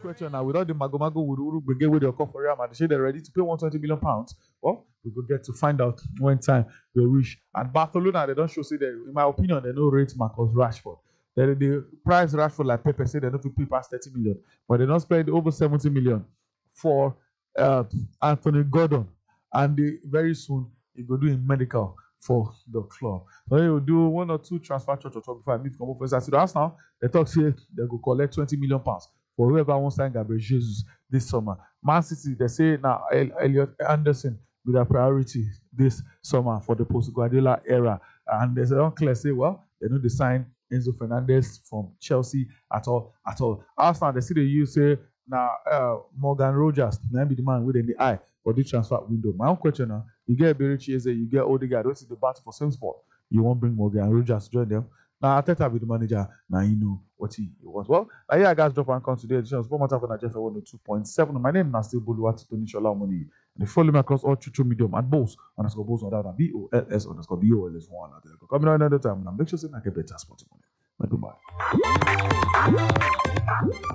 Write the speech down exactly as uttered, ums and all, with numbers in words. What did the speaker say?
question now, without the Magomago would Uruguay get with your call for Real Madrid, say they're ready to pay one hundred twenty million pounds. Well, we could get to find out when time they reach. And Barcelona, they don't show, say, they, in my opinion, they don't rate Marcus Rashford. They, they price Rashford like Pepe, say they don't pay past thirty million, but they don't spend over seventy million for uh, Anthony Gordon. And they, very soon, he will do in medical for the club. So he will do one or two transfer church or before I meet come over. So that's now they talk say they go collect twenty million pounds for whoever wants to sign Gabriel Jesus this summer. Man City, they say now Elliot Anderson with a priority this summer for the post Guardiola era. And there's an unclear say, well, they know they sign Enzo Fernandez from Chelsea at all, at all. Arsenal, they see they use say now uh, Morgan Rogers, now be the man within the eye for the transfer window. My own question now, you get Berichi Eze, you get Odegaard, don't see the battle for same spot. You won't bring Morgan Rogers to join them. Now Arteta be the manager, now you know what he, he wants. Well, uh, yeah, guys, drop and come today. Edition of Sport Matter for Nigeria one oh two point seven. My name is still Boluwati Tony Shola Omoni. And follow me across all social medium at Boss underscore Boss on that B O L S underscore B O L S one. Coming on another time, and I'm make sure I get better sport money. Goodbye.